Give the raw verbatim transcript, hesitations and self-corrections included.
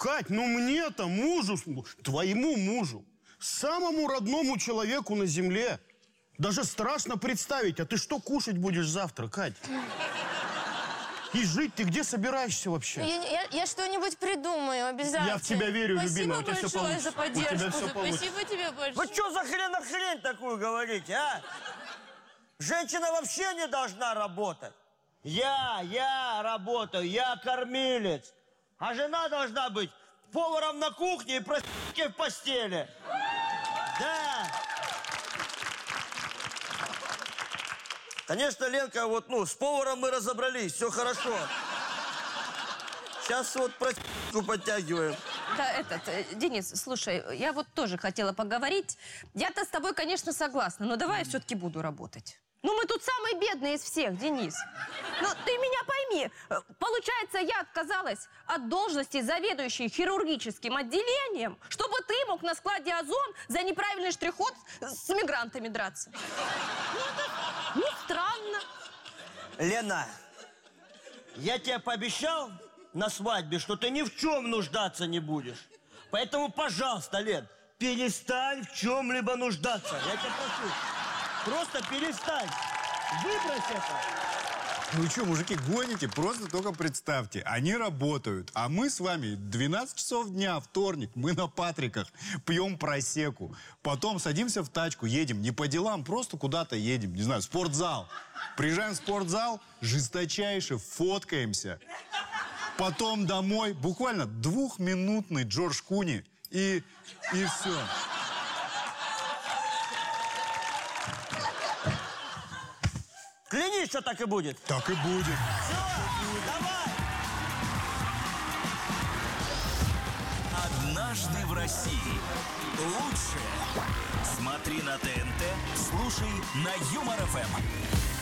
Кать, ну мне-то, мужу, твоему мужу, самому родному человеку на земле, даже страшно представить, а ты что кушать будешь завтра, Кать? И жить ты где собираешься вообще? Я, я, я что-нибудь придумаю, обязательно. Я в тебя верю, Спасибо любимая, у тебя все получится. за поддержку. У тебя все получится. Спасибо тебе большое. Вы что за хренохрень такую говорите, а? Женщина вообще не должна работать. Я, я работаю, я кормилец. А жена должна быть поваром на кухне и проститутки в постели. Да. Конечно, Ленка, вот, ну, с поваром мы разобрались, все хорошо. Сейчас вот проститутку подтягиваем. Да, этот, э, Денис, слушай, я вот тоже хотела поговорить. Я-то с тобой, конечно, согласна, но давай я все-таки буду работать. Ну, мы тут самые бедные из всех, Денис. Ну, ты меня пойми. Получается, я отказалась от должности заведующей хирургическим отделением, чтобы ты мог на складе «Озон» за неправильный штрих-код с мигрантами драться. Ну, это, ну, странно. Лена, я тебе пообещал на свадьбе, что ты ни в чем нуждаться не будешь. Поэтому, пожалуйста, Лен, перестань в чем-либо нуждаться. Я тебя прошу. Просто перестань. Выбрось это. Ну что, мужики, гоните? Просто только представьте. Они работают, а мы с вами двенадцать часов дня, вторник, мы на Патриках пьем просеку. Потом садимся в тачку, едем не по делам, просто куда-то едем. Не знаю, в спортзал. Приезжаем в спортзал, жесточайше фоткаемся. Потом домой, буквально двухминутный Джордж Куни и, и все. Клянись, что так и будет. Так и будет. Все, давай. Однажды в России. Лучшее. Смотри на ТНТ, слушай на Юмор ФМ.